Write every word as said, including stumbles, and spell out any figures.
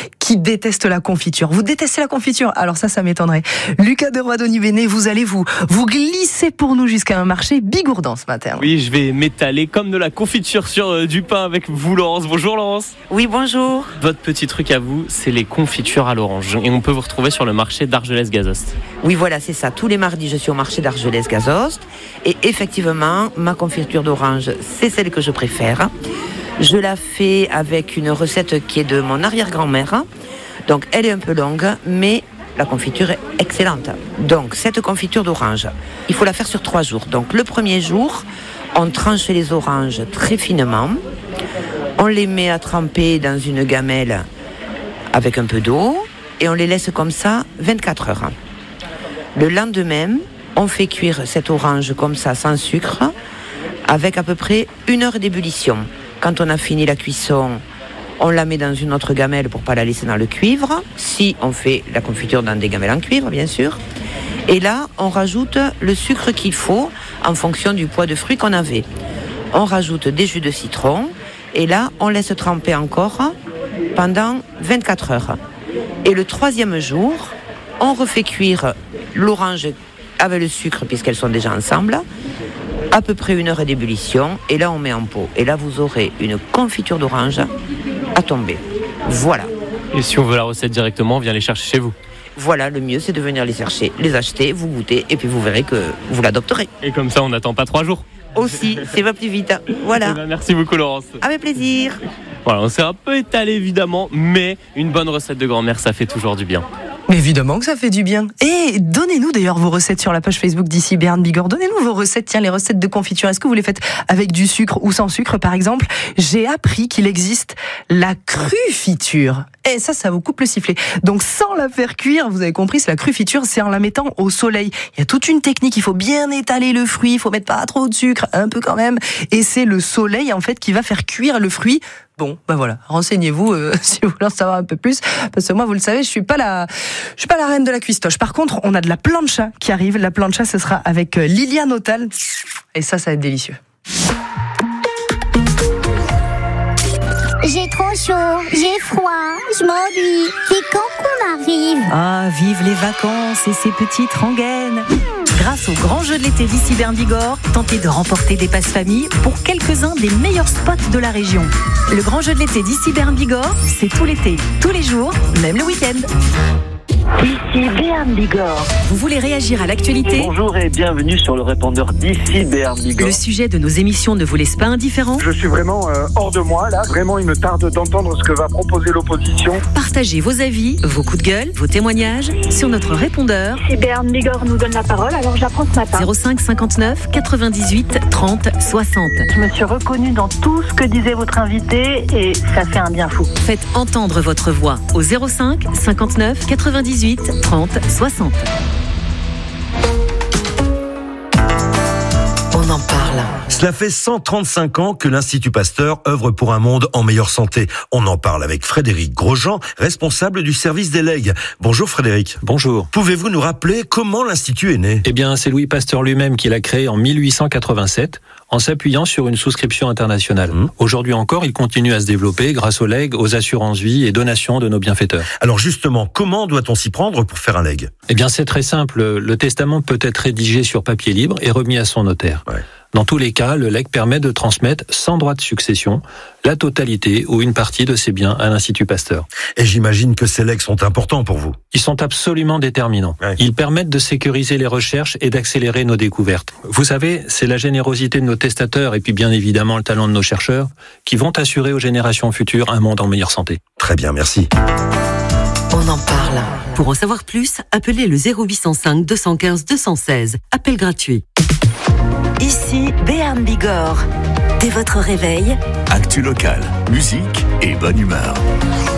qui déteste la confiture. Vous détestez la confiture? Alors ça, ça m'étonnerait. Lucas de Roidoni-Bene, vous allez vous, vous glisser pour nous jusqu'à un marché bigourdan ce matin. Oui, je vais m'étaler comme de la confiture sur euh, du pain avec vous, Laurence. Bonjour, Laurence. Oui, bonjour. Votre petit truc à vous, c'est les confitures à l'orange. Et on peut vous retrouver sur le marché d'Argelès-Gazost. Oui, voilà, c'est ça. Tous les mardis, je suis au marché d'Argelès-Gazost. Et effectivement, ma confiture d'orange, c'est celle que je préfère. Je la fais avec une recette qui est de mon arrière-grand-mère. Donc, elle est un peu longue, mais la confiture est excellente. Donc, cette confiture d'orange, il faut la faire sur trois jours. Donc, le premier jour, on tranche les oranges très finement. On les met à tremper dans une gamelle avec un peu d'eau et on les laisse comme ça vingt-quatre heures. Le lendemain, on fait cuire cette orange comme ça, sans sucre, avec à peu près une heure d'ébullition. Quand on a fini la cuisson, on la met dans une autre gamelle pour ne pas la laisser dans le cuivre. Si on fait la confiture dans des gamelles en cuivre, bien sûr. Et là, on rajoute le sucre qu'il faut en fonction du poids de fruits qu'on avait. On rajoute des jus de citron et là, on laisse tremper encore pendant vingt-quatre heures. Et le troisième jour, on refait cuire l'orange avec le sucre puisqu'elles sont déjà ensemble, à peu près une heure d'ébullition, et là on met en pot. Et là vous aurez une confiture d'orange à tomber. Voilà. Et si on veut la recette directement, on vient les chercher chez vous. Voilà, le mieux c'est de venir les chercher, les acheter, vous goûter, et puis vous verrez que vous l'adopterez. Et comme ça, on n'attend pas trois jours. Aussi, ça va plus vite. Voilà. Eh ben, merci beaucoup, Laurence. Avec plaisir. Voilà, on s'est un peu étalé évidemment, mais une bonne recette de grand-mère, ça fait toujours du bien. Mais évidemment que ça fait du bien. Et donnez-nous d'ailleurs vos recettes sur la page Facebook d'ici Béarn Bigorre. Donnez-nous vos recettes, tiens, les recettes de confiture. Est-ce que vous les faites avec du sucre ou sans sucre, par exemple? J'ai appris qu'il existe la crufiture. Et ça, ça vous coupe le sifflet. Donc, sans la faire cuire, vous avez compris, c'est la crufiture, c'est en la mettant au soleil. Il y a toute une technique, il faut bien étaler le fruit, il faut mettre pas trop de sucre, un peu quand même. Et c'est le soleil, en fait, qui va faire cuire le fruit. Bon, ben voilà, renseignez-vous euh, si vous voulez en savoir un peu plus, parce que moi, vous le savez, je suis pas la, je suis pas la reine de la cuistoche. Par contre, on a de la plancha qui arrive. La plancha, ce sera avec euh, Liliane Autal, et ça, ça va être délicieux. J'ai trop chaud, j'ai froid, je m'ennuie. Et quand qu'on arrive? Ah, vive les vacances et ces petites rengaines. Grâce au grand jeu de l'été d'ici Béarn Bigorre, tentez de remporter des passes famille pour quelques-uns des meilleurs spots de la région. Le grand jeu de l'été d'ici Béarn Bigorre, c'est tout l'été, tous les jours, même le week-end. Ici Béarn Bigorre. Vous voulez réagir à l'actualité? Bonjour et bienvenue sur le répondeur d'ici Béarn Bigorre. Le sujet de nos émissions ne vous laisse pas indifférent? Je suis vraiment euh, hors de moi là. Vraiment, il me tarde d'entendre ce que va proposer l'opposition. Partagez vos avis, vos coups de gueule, vos témoignages sur notre répondeur. Si Béarn Bigorre nous donne la parole, alors j'apprends ce matin. zéro cinq cinquante-neuf quatre-vingt-dix-huit trente soixante. Je me suis reconnue dans tout ce que disait votre invité et ça fait un bien fou. Faites entendre votre voix au zéro cinq cinquante-neuf quatre-vingt-dix-huit trente soixante. On en parle. Cela fait cent trente-cinq ans que l'Institut Pasteur œuvre pour un monde en meilleure santé. On en parle avec Frédéric Grosjean, responsable du service des legs. Bonjour Frédéric. Bonjour. Pouvez-vous nous rappeler comment l'Institut est né? Eh bien, c'est Louis Pasteur lui-même qui l'a créé en mille huit cent quatre-vingt-sept, en s'appuyant sur une souscription internationale. Mmh. Aujourd'hui encore, il continue à se développer grâce aux legs, aux assurances vie et donations de nos bienfaiteurs. Alors justement, comment doit-on s'y prendre pour faire un leg? Eh bien, c'est très simple. Le testament peut être rédigé sur papier libre et remis à son notaire. Ouais. Dans tous les cas, le legs permet de transmettre sans droit de succession la totalité ou une partie de ses biens à l'Institut Pasteur. Et j'imagine que ces legs sont importants pour vous. Ils sont absolument déterminants. Ouais. Ils permettent de sécuriser les recherches et d'accélérer nos découvertes. Vous savez, c'est la générosité de nos testateurs et puis bien évidemment le talent de nos chercheurs qui vont assurer aux générations futures un monde en meilleure santé. Très bien, merci. On en parle. Pour en savoir plus, appelez le zéro huit cent cinq deux cent quinze deux cent seize. Appel gratuit. Ici Béarn Bigorre. Dès votre réveil, actu local, musique et bonne humeur.